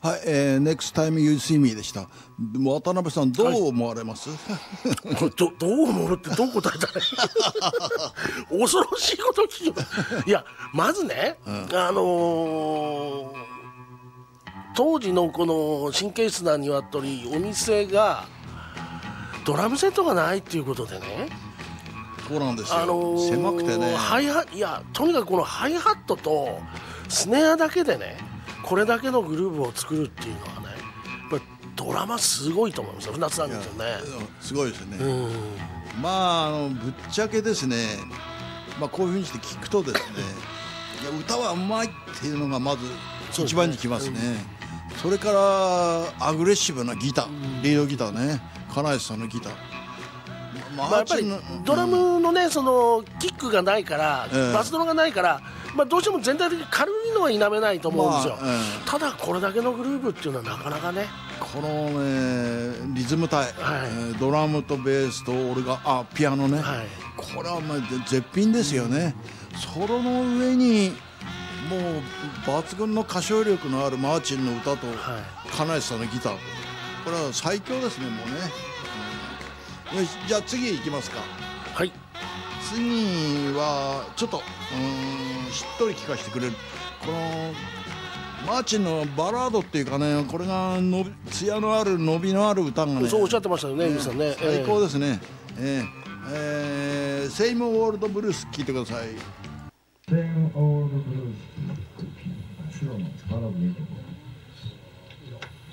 はい、Next Time You See Me でした。渡辺さんどう思われます？ これどう思うってどう答えたらいい恐ろしいこと聞きます。いやまずね、当時のこの神経質な鶏お店がドラムセットがないっていうことでね、 そうなんですよ、狭くてね。 いやとにかくこのハイハットとスネアだけでねこれだけのグルーヴを作るっていうのはね、やっぱりドラマすごいと思いますよ。船津さんですよね。 すごいですね。まあぶっちゃけですね、まあ、こういうふうにして聞くとですねいや歌はうまいっていうのがまず一番にきますね。それからアグレッシブなギター、リードギターね、金石さんのギター、 やっぱりドラムのねそのキックがないから、バスドラがないから、どうしても全体的に軽いのは否めないと思うんですよ。ただこれだけのグルーヴっていうのはなかなかね、 このねリズム隊、ドラムとベースとピアノね、これは絶品ですよね。その上にもう抜群の歌唱力のあるマーチンの歌と金石さんのギター、これは最強ですね、もうね。よし、じゃあ次いきますか。 はい。 次はちょっとしっとり聴かせてくれるこのマーチンのバラードっていうかね、これが艶のある伸びのある歌がね、 そうおっしゃってましたよね、井口さんね。 最高ですね。セイムオールドブルース聴いてください。 セイムオールドブルース、白の力強い